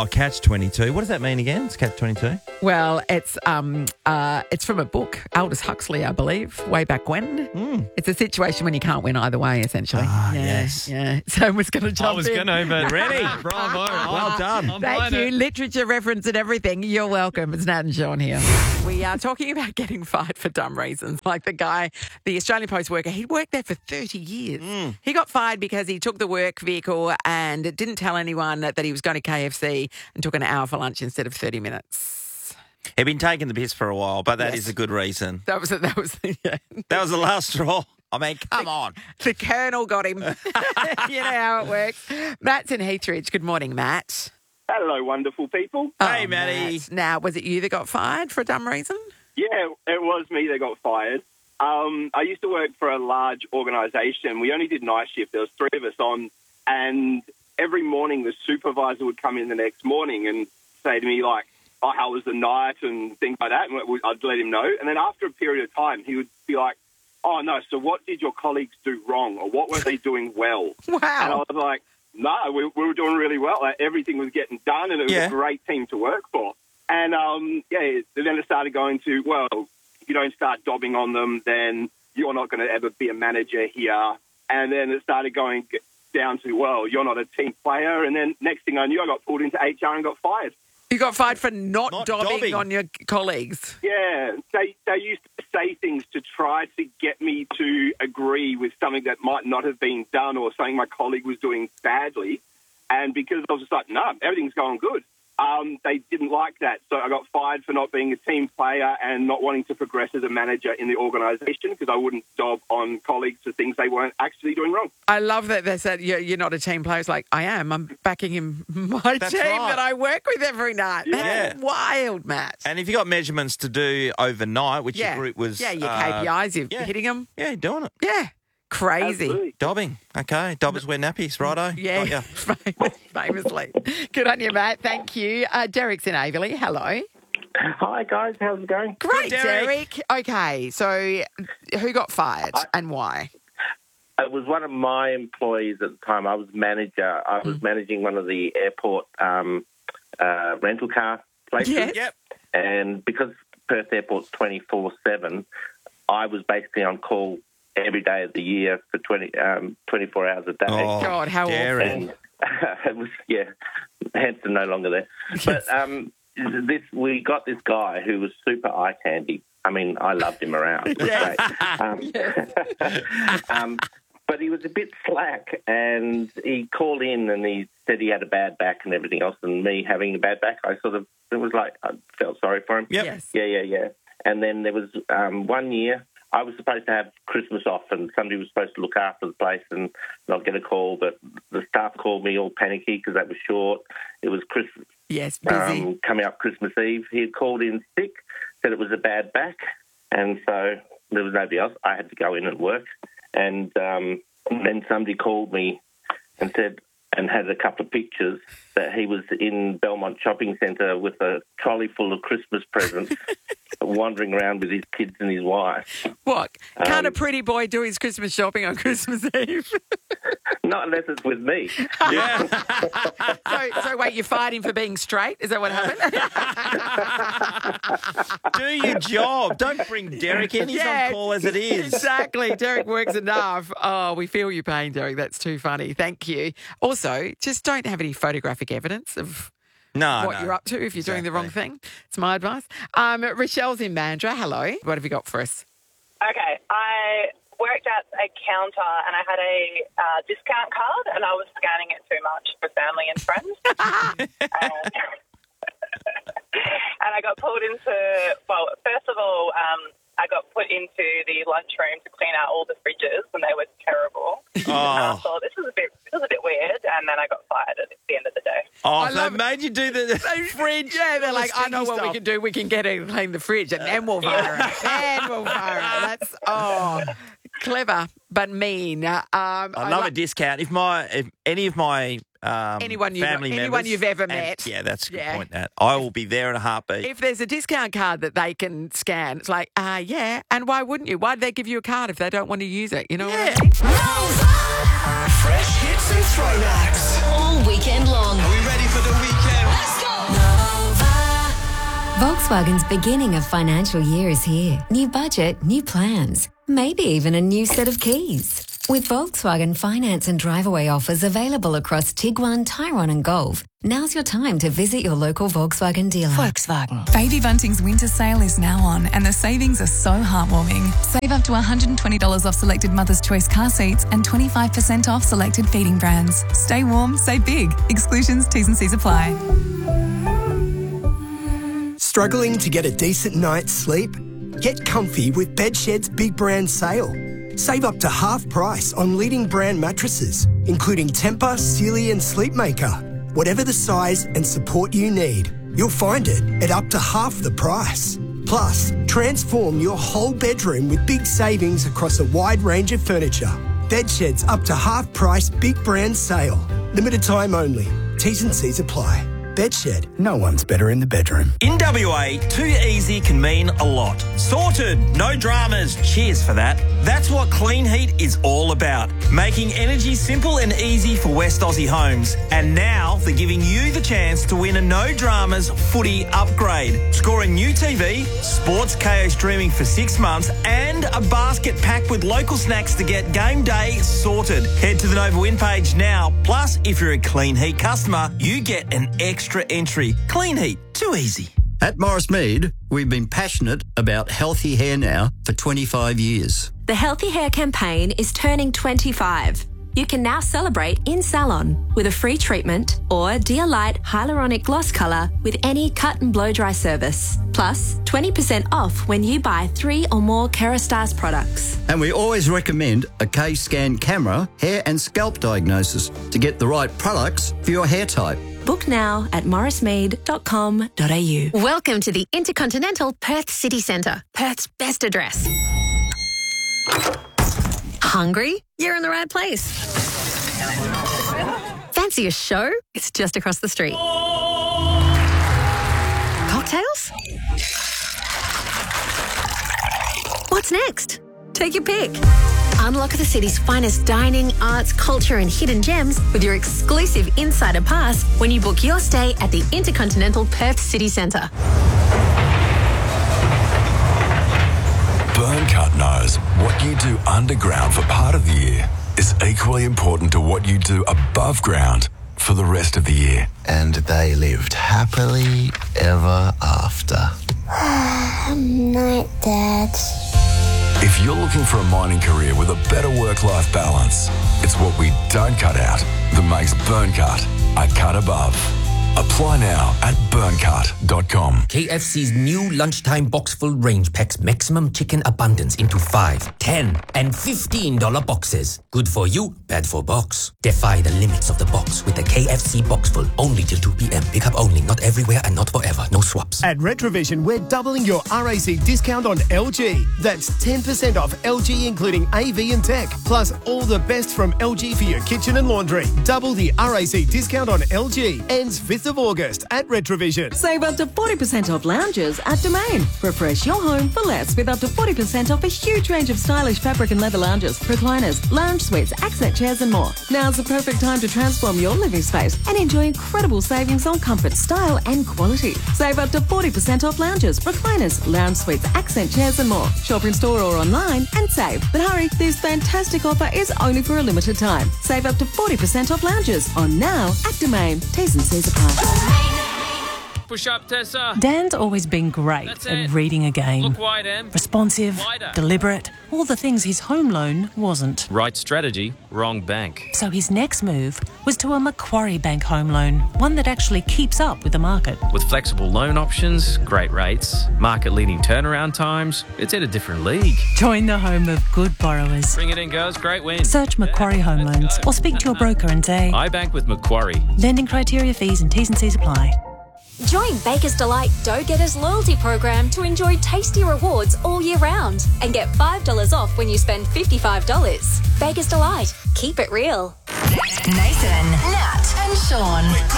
Oh, Catch-22. What does that mean again? It's Catch-22? Well, it's from a book, Aldous Huxley, I believe, way back when. It's a situation when you can't win either way, essentially. Yes. Yeah. So I was going to jump I was in. going to, but Ready? bravo. Well done. I'm Thank buying you. it. Literature reference and everything. You're welcome. It's Nat and Sean here. We are talking about getting fired for dumb reasons. Like the guy, the Australian Post worker, he'd worked there for 30 years. He got fired because he took the work vehicle and didn't tell anyone that he was going to KFC and took an hour for lunch instead of 30 minutes. He'd been taking the piss for a while, but that Yes. is a good reason. That was yeah. That was the last straw. I mean, come on. The Colonel got him. You know how it works. Matt's in Heathridge. Good morning, Matt. Hello, wonderful people. Hey, Matty. Matt. Now, was it you that got fired for a dumb reason? Yeah, it was me that got fired. I used to work for a large organisation. We only did night shift. There was 3 of us on, and every morning the supervisor would come in the next morning and say to me, like, oh, how was the night and things like that, and I'd let him know. And then after a period of time, he would be like, oh, no, so what did your colleagues do wrong, or what were they doing well? Wow. And I was like, no, we were doing really well. Like, everything was getting done, and it was Yeah. a great team to work for. And, then it started going to, well, if you don't start dobbing on them, then you're not going to ever be a manager here. And then it started going down to, well, you're not a team player. And then next thing I knew, I got pulled into HR and got fired. You got fired for not dobbing dobbing. on your colleagues. Yeah, they used to say things to try to get me to agree with something that might not have been done or something my colleague was doing badly. And because I was just like, no, everything's going good, they didn't like that. So I got fired for not being a team player and not wanting to progress as a manager in the organisation because I wouldn't dob on colleagues for things they weren't actually doing wrong. I love that they said, you're not a team player. It's like, I am. I'm backing him, my That's team right. that I work with every night. That's wild, Matt. And if you got measurements to do overnight, which yeah. your group was... Yeah, your KPIs, you're yeah. hitting them. Yeah, you're doing it. Yeah. Crazy. Absolutely. Dobbing. Okay. Dobbers wear nappies, righto. Yeah, Got ya. famously. Good on you, Matt. Thank you. Derek's in Averley. Hello. Hi, guys. How's it going? Great, Good, Derek. Derek. Okay, so who got fired and why? It was one of my employees at the time. I was manager. I was managing one of the airport rental car places. Yes. Yep. And because Perth Airport's 24/7, I was basically on call every day of the year for 24 hours a day. Oh, God, how Derek. And it was, hence the no longer there. But we got this guy who was super eye candy. I mean, I loved him around. It was great. But he was a bit slack, and he called in and he said he had a bad back and everything else, and me having a bad back, I felt sorry for him. Yep. Yes. Yeah. And then there was 1 year, I was supposed to have Christmas off, and somebody was supposed to look after the place and not get a call, but the staff called me all panicky because that was short. It was Christmas, Yes, busy. coming up Christmas Eve. He had called in sick, said it was a bad back, and so there was nobody else. I had to go in and work. And then somebody called me and said, and had a couple of pictures, that he was in Belmont Shopping Centre with a trolley full of Christmas presents, wandering around with his kids and his wife. What? Can't a pretty boy do his Christmas shopping on Christmas Eve? Not unless it's with me. Yeah. So wait, you fired him for being straight? Is that what happened? Do your job. Don't bring Derek in. He's on call as it is. Exactly. Derek works enough. Oh, we feel your pain, Derek. That's too funny. Thank you. Also, just don't have any photographic evidence of what you're up to if you're doing the wrong thing. It's my advice. Rochelle's in Mandurah. Hello. What have you got for us? Okay, I worked at a counter and I had a discount card and I was scanning it too much for family and friends. And I got pulled into, well, first of all, I got put into the lunchroom to clean out all the fridges and they were terrible. And I thought, this is a bit weird, and then I got fired at the end of the day. Oh, so they made you do the fridge. Yeah, they're like, I know what we can do. We can get it and clean the fridge, and then we'll fire it. Then we'll fire it. That's clever but mean. I love a discount. If any of my anyone family you've ever met. Yeah, that's a good point, Nat. I will be there in a heartbeat. If there's a discount card that they can scan, it's like, yeah, and why wouldn't you? Why'd they give you a card if they don't want to use it? You know what I mean? Fresh hits and throwbacks. All weekend long. Are we ready for the weekend? Let's go. Volkswagen's beginning of financial year is here. New budget, new plans, maybe even a new set of keys. With Volkswagen finance and drive-away offers available across Tiguan, Tyrone and Golf, now's your time to visit your local Volkswagen dealer. Volkswagen. Baby Bunting's winter sale is now on and the savings are so heartwarming. Save up to $120 off selected Mother's Choice car seats and 25% off selected feeding brands. Stay warm, save big. Exclusions, T's and C's apply. Struggling to get a decent night's sleep? Get comfy with Bedshed's Big Brand Sale. Save up to half price on leading brand mattresses, including Tempur, Sealy and Sleepmaker. Whatever the size and support you need, you'll find it at up to half the price. Plus, transform your whole bedroom with big savings across a wide range of furniture. Bedshed's up to half price Big Brand Sale. Limited time only. T's and C's apply. Bedshed, no one's better in the bedroom. In WA, too easy can mean a lot. Sorted, no dramas, cheers for that. That's what Clean Heat is all about. Making energy simple and easy for West Aussie homes. And now they're giving you the chance to win a no dramas footy upgrade. Score a new TV, Sports KO streaming for 6 months and a basket packed with local snacks to get game day sorted. Head to the Nova Win page now. Plus, if you're a Clean Heat customer, you get an extra entry. Clean Heat, too easy. At Morris Mead, we've been passionate about healthy hair now for 25 years. The Healthy Hair campaign is turning 25. You can now celebrate in salon with a free treatment or Dear Light Hyaluronic Gloss Colour with any cut and blow dry service. Plus, 20% off when you buy 3 or more Kerastase products. And we always recommend a K-Scan camera, hair and scalp diagnosis to get the right products for your hair type. Book now at morrismead.com.au. Welcome to the Intercontinental Perth City Centre, Perth's best address. Hungry? You're in the right place. Fancy a show? It's just across the street. Cocktails? What's next? Take your pick. Unlock the city's finest dining, arts, culture and hidden gems with your exclusive Insider Pass when you book your stay at the Intercontinental Perth City Centre. Burncut knows what you do underground for part of the year is equally important to what you do above ground for the rest of the year. And they lived happily ever after. Night, Dad. If you're looking for a mining career with a better work-life balance, it's what we don't cut out that makes Burncut a cut above. Apply now at burncut.com. KFC's new lunchtime box-full range packs maximum chicken abundance into 5, 10 and $15 boxes. Good for you, bad for box. Defy the limits of the box with the KFC box-full only till 2 p.m. Pick up only, not everywhere and not forever. No swaps. At Retrovision, we're doubling your RAC discount on LG. That's 10% off LG including AV and tech. Plus all the best from LG for your kitchen and laundry. Double the RAC discount on LG. Ends 5th of August at Retrovision. Save up to 40% off lounges at Domain. Refresh your home for less with up to 40% off a huge range of stylish fabric and leather lounges, recliners, lounge suites, accent chairs and more. Now's the perfect time to transform your living space and enjoy incredible savings on comfort, style and quality. Save up to 40% off lounges, recliners, lounge suites, accent chairs and more. Shop in store or online and save. But hurry, this fantastic offer is only for a limited time. Save up to 40% off lounges on now at Domain. T's and C's apply. Push up, Tessa. Dan's always been great at reading a game. Look wide, Em. Responsive, Wider. deliberate, all the things his home loan wasn't. Right strategy, wrong bank. So his next move was to a Macquarie Bank home loan, one that actually keeps up with the market. With flexible loan options, great rates, market-leading turnaround times, it's in a different league. Join the home of good borrowers. Bring it in, girls. Great win. Search Macquarie Home Loans or speak to your broker and say, I bank with Macquarie. Lending criteria, fees and T's and C's apply. Join Baker's Delight Dough Getters loyalty program to enjoy tasty rewards all year round and get $5 off when you spend $55. Baker's Delight. Keep it real. Nathan, Nat and Sean.